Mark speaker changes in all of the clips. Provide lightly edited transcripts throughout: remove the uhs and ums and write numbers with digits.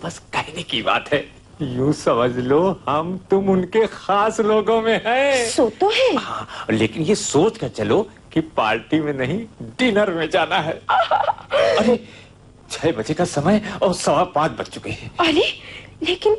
Speaker 1: बस कहने की बात है। यूं समझ लो हम तुम उनके खास लोगों में हैं।
Speaker 2: सो तो है।
Speaker 1: हाँ, लेकिन ये सोच कर चलो कि पार्टी में नहीं डिनर में जाना है। अरे 6 बजे का समय और 5:15 बज चुके हैं।
Speaker 2: अरे लेकिन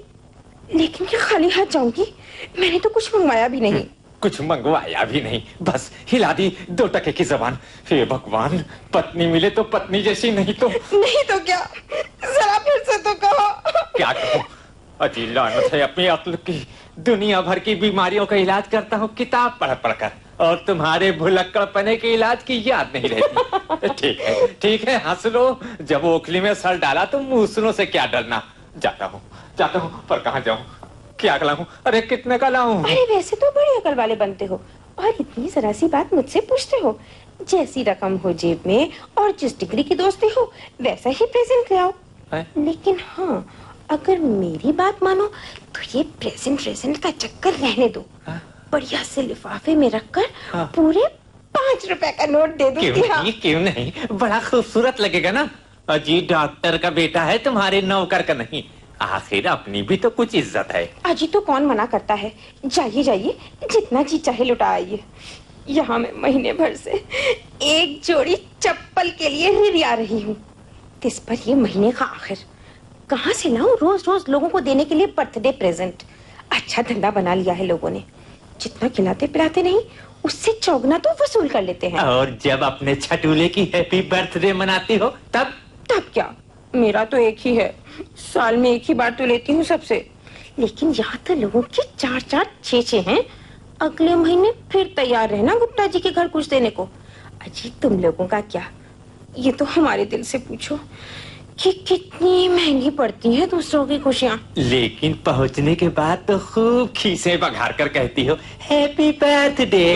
Speaker 2: क्या खाली हाथ जाऊंगी? मैंने तो कुछ मंगवाया भी नहीं।
Speaker 1: कुछ मंगवाया भी नहीं, बस हिला दी 2 टके की जबान। हे भगवान, पत्नी मिले तो पत्नी जैसी, नहीं तो क्या?
Speaker 2: जरा फिर से तो कहो।
Speaker 1: क्या कहूँ? अजी लानत है अपनी अक्ल की। दुनिया भर की बीमारियों का इलाज करता हूँ किताब पढ़ पढ़कर, और तुम्हारे भुलक्कड़पने के इलाज की याद नहीं रहती। ठीक है हंस लो। जब ओखली में सर डाला तो मूसलों से क्या डरना। जाता हूँ पर कहाँ जाऊँ, क्या लाऊं? अरे कितने का लाऊं?
Speaker 2: अरे वैसे तो बड़े अकल वाले बनते हो, और इतनी जरा सी बात मुझसे पूछते हो। जैसी रकम हो जेब में और जिस डिग्री की दोस्ती हो वैसा ही प्रेजेंट ले आओ। लेकिन हाँ, अगर मेरी बात मानो तो ये प्रेजेंट का चक्कर रहने दो। बढ़िया से लिफाफे में रखकर पूरे 5 रुपए का नोट दे दो।
Speaker 1: क्यों नहीं, बड़ा खूबसूरत लगेगा ना। अजी डॉक्टर का बेटा है, तुम्हारे नौकर का नहीं। आखिर अपनी भी तो कुछ इज्जत है।
Speaker 2: अजी तो कौन मना करता है। जाइए जितना जी चाहे लुटा आइए। यहाँ मैं महीने भर से एक जोड़ी चप्पल के लिए रिरिया रही हूँ। इस पर ये महीने का आखिर कहाँ से लाऊं रोज रोज लोगों को देने के लिए बर्थडे प्रेजेंट। अच्छा धंधा बना लिया है लोगों ने, जितना खिलाते पिलाते नहीं उससे चौगुना तो वसूल कर लेते हैं।
Speaker 1: और जब अपने छटूले की हैप्पी बर्थडे मनाती हो तब
Speaker 2: क्या? मेरा तो एक ही है, साल में एक ही बार तो लेती हूँ सबसे। लेकिन यहाँ तो लोगों की 4-4 6-6 हैं। अगले महीने फिर तैयार रहना गुप्ता जी के घर कुछ देने को। अजी तुम लोगों का क्या, ये तो हमारे दिल से पूछो कि कितनी महंगी पड़ती है दूसरों की खुशियाँ।
Speaker 1: लेकिन पहुँचने के बाद तो खूब खीसे बघार कर कहती हो हैप्पी बर्थडे।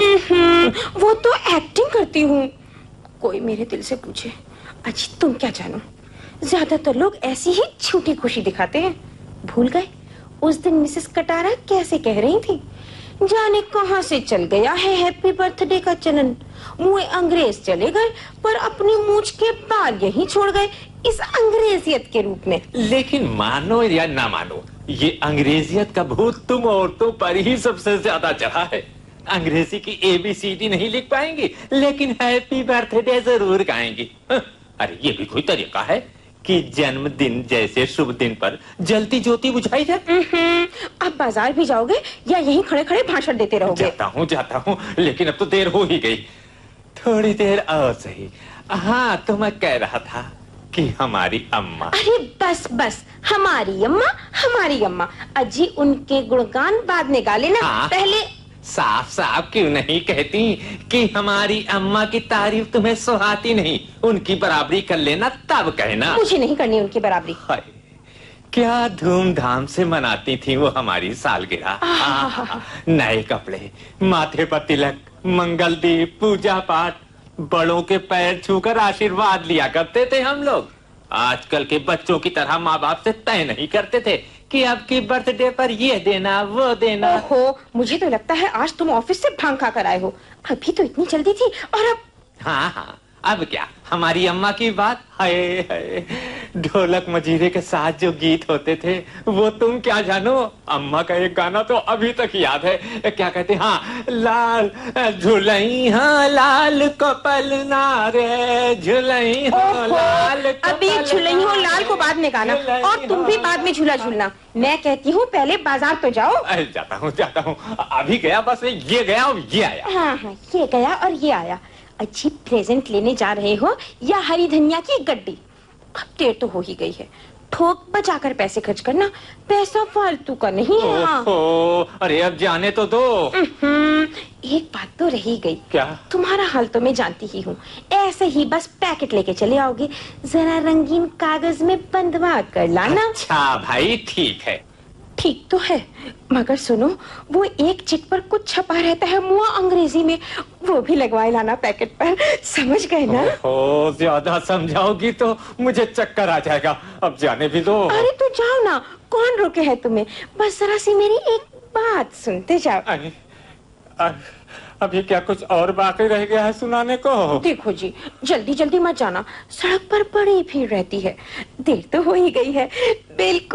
Speaker 2: वो तो एक्टिंग करती हूँ। कोई मेरे दिल से पूछे, अजी तुम क्या जानो, ज्यादातर लोग ऐसी ही झूठी खुशी दिखाते हैं। भूल गए उस दिन मिसेस कटारा कैसे कह रही थी, जाने कहां से चल गया है हैप्पी बर्थडे का चलन। मुँह अंग्रेज चले गए पर अपनी मूछ के बाल यहीं छोड़ गए इस अंग्रेजियत के रूप में।
Speaker 1: लेकिन मानो या ना मानो, ये अंग्रेजियत का भूत तुम औरतों पर ही सबसे ज्यादा चढ़ा है। अंग्रेजी की ABCD नहीं लिख पाएंगी, लेकिन हैप्पी बर्थडे जरूर गाएंगी। अरे ये भी कोई तरीका है कि जन्मदिन जैसे शुभ दिन पर जलती ज्योति बुझाई जाए।
Speaker 2: अब बाजार भी जाओगे या यहीं खड़े खड़े भाषण देते रहोगे?
Speaker 1: जाता हूँ, लेकिन अब तो देर हो ही गई। थोड़ी देर और सही। हाँ तो मैं कह रहा था कि हमारी अम्मा।
Speaker 2: अरे बस हमारी अम्मा। अजी उनके गुणगान बाद में गा लेना। पहले
Speaker 1: साफ क्यों नहीं कहती कि हमारी अम्मा की तारीफ तुम्हें सुहाती नहीं, उनकी बराबरी कर लेना तब कहना।
Speaker 2: मुझे नहीं करनी उनकी बराबरी।
Speaker 1: क्या धूमधाम से मनाती थी वो हमारी सालगिरह। नए कपड़े, माथे पर तिलक, मंगलदीप, पूजा पाठ, बड़ों के पैर छूकर आशीर्वाद लिया करते थे हम लोग। आजकल के बच्चों की तरह माँ बाप से तय नहीं करते थे कि आपकी बर्थडे पर ये देना वो देना।
Speaker 2: ओहो, मुझे तो लगता है आज तुम ऑफिस से भांग खा कर आए हो। अभी तो इतनी जल्दी थी और अब।
Speaker 1: हाँ अब क्या, हमारी अम्मा की बात। हाय ढोलक मजीरे के साथ जो गीत होते थे वो तुम क्या जानो। अम्मा का एक गाना तो अभी तक याद है, क्या कहते? हाँ, लाल झुलई हाँ लाल कपल नारे झुलई हाँ लाल।
Speaker 2: अभी झुलई हो लाल को बाद में गाना, और तुम भी बाद में झूला झूलना। मैं कहती हूँ पहले बाजार तो जाओ।
Speaker 1: जाता हूँ अभी गया, बस ये गया और ये आया।
Speaker 2: हाँ ये गया और ये आया। अच्छी प्रेजेंट लेने जा रहे हो या हरी धनिया की गड्डी? अब देर तो हो ही गई है, ठोक बचाकर पैसे खर्च करना, पैसा फालतू का नहीं है।
Speaker 1: अरे अब जाने तो दो।
Speaker 2: एक बात तो रही गई।
Speaker 1: क्या?
Speaker 2: तुम्हारा हाल तो मैं जानती ही हूँ, ऐसे ही बस पैकेट लेके चले आओगे, जरा रंगीन कागज में बंधवा कर लाना।
Speaker 1: अच्छा भाई ठीक है।
Speaker 2: ठीक तो है, मगर सुनो, वो एक चिट पर कुछ छपा रहता है मुआ अंग्रेजी में, वो भी लगवाए लाना पैकेट पर। समझ गए ना?
Speaker 1: ज्यादा समझाओगी तो मुझे चक्कर आ जाएगा, अब जाने भी दो।
Speaker 2: अरे तो जाओ ना, कौन रोके है तुम्हें? बस जरा सी मेरी एक बात सुनते जाओ।
Speaker 1: अभी क्या कुछ और बाकी रह गया है सुनाने को?
Speaker 2: देखो जी, जल्दी जल्दी मत जाना, सड़क पर बड़ी भीड़ रहती है, देर तो हो ही गई है। बिल्कुल